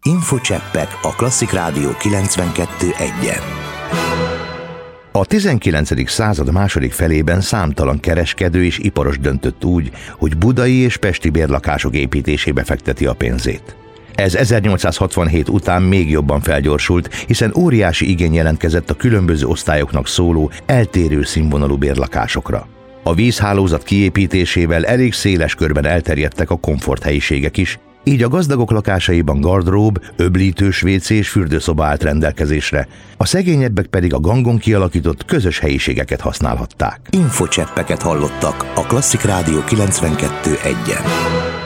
Infocseppek a Klasszik Rádió 92.1-en. A 19. század második felében számtalan kereskedő és iparos döntött úgy, hogy budai és pesti bérlakások építésébe fekteti a pénzét. Ez 1867 után még jobban felgyorsult, hiszen óriási igény jelentkezett a különböző osztályoknak szóló, eltérő színvonalú bérlakásokra. A vízhálózat kiépítésével elég széles körben elterjedtek a komforthelyiségek is, így a gazdagok lakásaiban gardrób, öblítős WC és fürdőszoba állt rendelkezésre, a szegényebbek pedig a gangon kialakított közös helyiségeket használhatták. Infocseppeket hallottak a Klasszik Rádió 92.1-en.